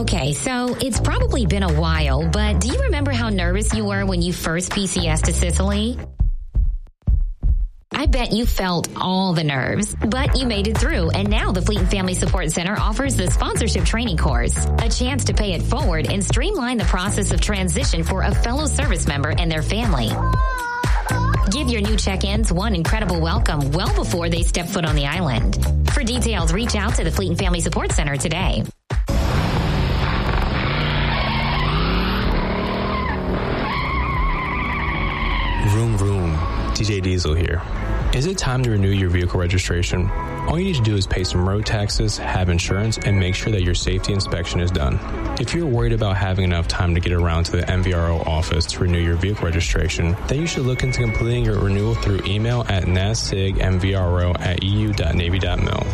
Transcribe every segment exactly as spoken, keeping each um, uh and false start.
Okay, so it's probably been a while, but do you remember how nervous you were when you first P C S'd to Sicily? I bet you felt all the nerves, but you made it through, and now the Fleet and Family Support Center offers the sponsorship training course, a chance to pay it forward and streamline the process of transition for a fellow service member and their family. Give your new check-ins one incredible welcome well before they step foot on the island. For details, reach out to the Fleet and Family Support Center today. Vroom vroom, D J Diesel here. Is it time to renew your vehicle registration? All you need to do is pay some road taxes, have insurance, and make sure that your safety inspection is done. If you're worried about having enough time to get around to the M V R O office to renew your vehicle registration, then you should look into completing your renewal through email at nassigmvro at eu.navy.mil.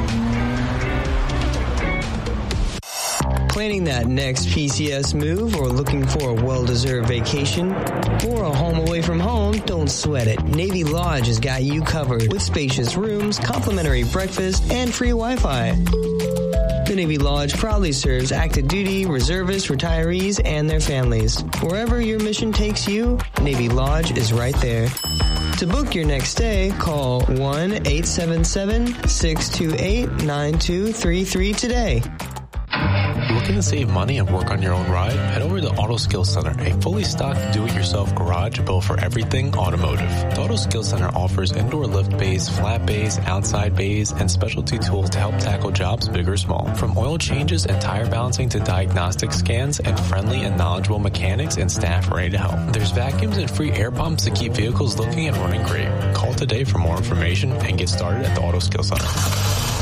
Planning that next P C S move or looking for a well-deserved vacation or a home away from home, don't sweat it. Navy Lodge has got you covered with spacious rooms, complimentary breakfast, and free Wi-Fi. The Navy Lodge proudly serves active duty, reservists, retirees, and their families. Wherever your mission takes you, Navy Lodge is right there. To book your next stay, call one eight seven seven, six two eight, nine two three three today. Looking to save money and work on your own ride? Head over to Auto Skills Center, a fully stocked do-it-yourself garage built for everything automotive. The Auto Skills Center offers indoor lift bays, flat bays, outside bays, and specialty tools to help tackle jobs big or small. From oil changes and tire balancing to diagnostic scans and friendly and knowledgeable mechanics and staff ready to help. There's vacuums and free air pumps to keep vehicles looking and running great. Call today for more information and get started at the Auto Skills Center.